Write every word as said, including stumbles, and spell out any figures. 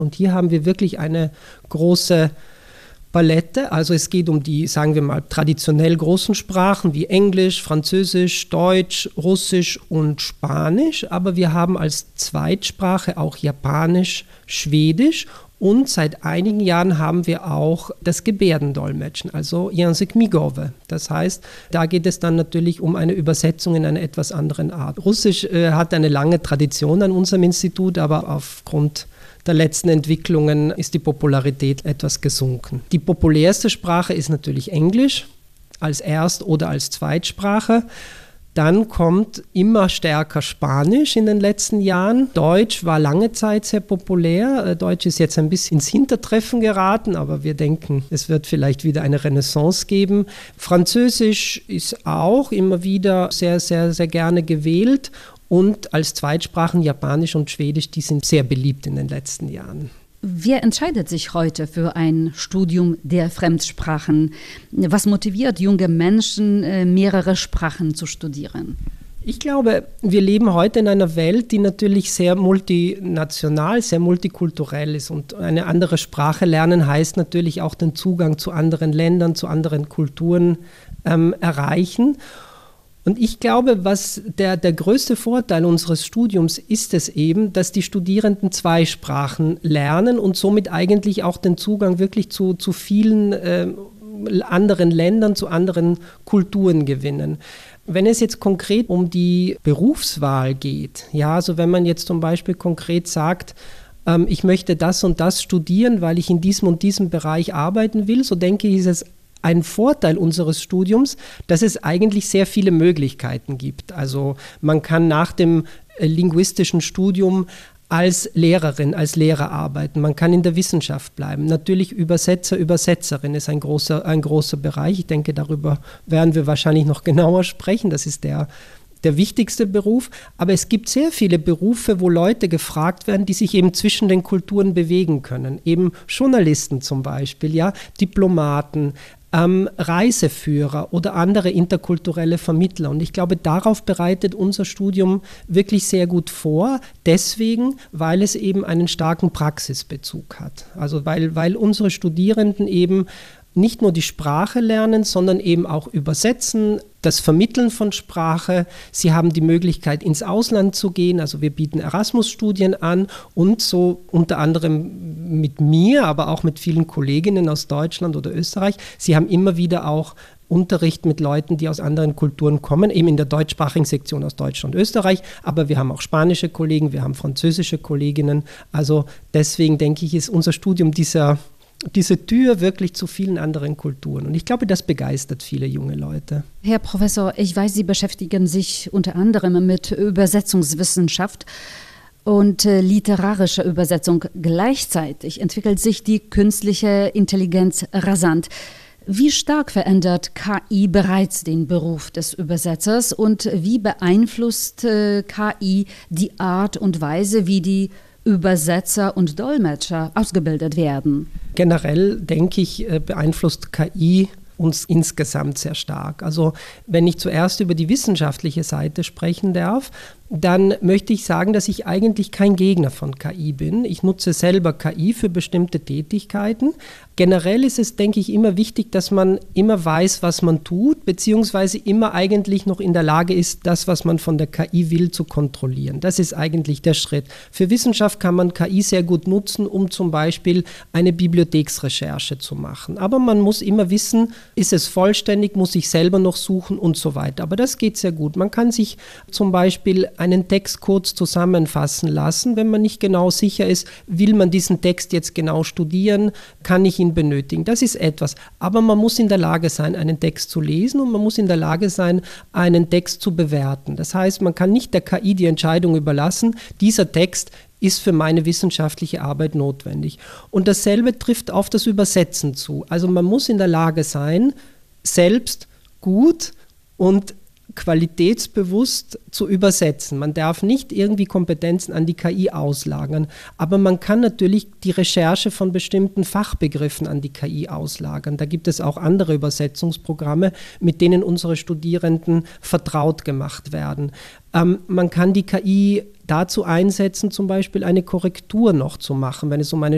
Und hier haben wir wirklich eine große Palette. Also es geht um die, sagen wir mal, traditionell großen Sprachen wie Englisch, Französisch, Deutsch, Russisch und Spanisch. Aber wir haben als Zweitsprache auch Japanisch, Schwedisch. Und seit einigen Jahren haben wir auch das Gebärdendolmetschen, also język migowy. Das heißt, da geht es dann natürlich um eine Übersetzung in einer etwas anderen Art. Russisch äh, hat eine lange Tradition an unserem Institut, aber aufgrund der letzten Entwicklungen ist die Popularität etwas gesunken. Die populärste Sprache ist natürlich Englisch als Erst- oder als Zweitsprache. Dann kommt immer stärker Spanisch in den letzten Jahren. Deutsch war lange Zeit sehr populär. Deutsch ist jetzt ein bisschen ins Hintertreffen geraten, aber wir denken, es wird vielleicht wieder eine Renaissance geben. Französisch ist auch immer wieder sehr, sehr, sehr gerne gewählt. Und als Zweitsprachen Japanisch und Schwedisch, die sind sehr beliebt in den letzten Jahren. Wer entscheidet sich heute für ein Studium der Fremdsprachen? Was motiviert junge Menschen, mehrere Sprachen zu studieren? Ich glaube, wir leben heute in einer Welt, die natürlich sehr multinational, sehr multikulturell ist. Und eine andere Sprache lernen heißt natürlich auch den Zugang zu anderen Ländern, zu anderen Kulturen ähm, erreichen. Und ich glaube, was der, der größte Vorteil unseres Studiums ist es eben, dass die Studierenden zwei Sprachen lernen und somit eigentlich auch den Zugang wirklich zu, zu vielen äh, anderen Ländern, zu anderen Kulturen gewinnen. Wenn es jetzt konkret um die Berufswahl geht, ja, also wenn man jetzt zum Beispiel konkret sagt, ähm, ich möchte das und das studieren, weil ich in diesem und diesem Bereich arbeiten will, so denke ich, ist es ein Vorteil unseres Studiums, dass es eigentlich sehr viele Möglichkeiten gibt. Also man kann nach dem äh, linguistischen Studium als Lehrerin, als Lehrer arbeiten. Man kann in der Wissenschaft bleiben. Natürlich Übersetzer, Übersetzerin ist ein großer, ein großer Bereich. Ich denke, darüber werden wir wahrscheinlich noch genauer sprechen. Das ist der der wichtigste Beruf, aber es gibt sehr viele Berufe, wo Leute gefragt werden, die sich eben zwischen den Kulturen bewegen können. Eben Journalisten zum Beispiel, ja, Diplomaten, ähm, Reiseführer oder andere interkulturelle Vermittler. Und ich glaube, darauf bereitet unser Studium wirklich sehr gut vor, deswegen, weil es eben einen starken Praxisbezug hat. Also weil, weil unsere Studierenden eben nicht nur die Sprache lernen, sondern eben auch übersetzen, das Vermitteln von Sprache. Sie haben die Möglichkeit, ins Ausland zu gehen. Also wir bieten Erasmus-Studien an und so unter anderem mit mir, aber auch mit vielen Kolleginnen aus Deutschland oder Österreich. Sie haben immer wieder auch Unterricht mit Leuten, die aus anderen Kulturen kommen, eben in der deutschsprachigen Sektion aus Deutschland und Österreich. Aber wir haben auch spanische Kollegen, wir haben französische Kolleginnen. Also deswegen denke ich, ist unser Studium dieser diese Tür wirklich zu vielen anderen Kulturen. Und ich glaube, das begeistert viele junge Leute. Herr Professor, ich weiß, Sie beschäftigen sich unter anderem mit Übersetzungswissenschaft und äh, literarischer Übersetzung. Gleichzeitig entwickelt sich die künstliche Intelligenz rasant. Wie stark verändert K I bereits den Beruf des Übersetzers und wie beeinflusst äh, K I die Art und Weise, wie die Übersetzer und Dolmetscher ausgebildet werden? Generell, denke ich, beeinflusst K I uns insgesamt sehr stark. Also wenn ich zuerst über die wissenschaftliche Seite sprechen darf, dann möchte ich sagen, dass ich eigentlich kein Gegner von K I bin. Ich nutze selber K I für bestimmte Tätigkeiten. Generell ist es, denke ich, immer wichtig, dass man immer weiß, was man tut, beziehungsweise immer eigentlich noch in der Lage ist, das, was man von der K I will, zu kontrollieren. Das ist eigentlich der Schritt. Für Wissenschaft kann man K I sehr gut nutzen, um zum Beispiel eine Bibliotheksrecherche zu machen. Aber man muss immer wissen, ist es vollständig, muss ich selber noch suchen und so weiter. Aber das geht sehr gut. Man kann sich zum Beispiel einen Text kurz zusammenfassen lassen, wenn man nicht genau sicher ist, will man diesen Text jetzt genau studieren, kann ich ihn benötigen. Das ist etwas. Aber man muss in der Lage sein, einen Text zu lesen und man muss in der Lage sein, einen Text zu bewerten. Das heißt, man kann nicht der K I die Entscheidung überlassen, dieser Text ist für meine wissenschaftliche Arbeit notwendig. Und dasselbe trifft auf das Übersetzen zu. Also man muss in der Lage sein, selbst gut und qualitätsbewusst zu übersetzen. Man darf nicht irgendwie Kompetenzen an die K I auslagern, aber man kann natürlich die Recherche von bestimmten Fachbegriffen an die K I auslagern. Da gibt es auch andere Übersetzungsprogramme, mit denen unsere Studierenden vertraut gemacht werden. Ähm, man kann die K I dazu einsetzen, zum Beispiel eine Korrektur noch zu machen, wenn es um eine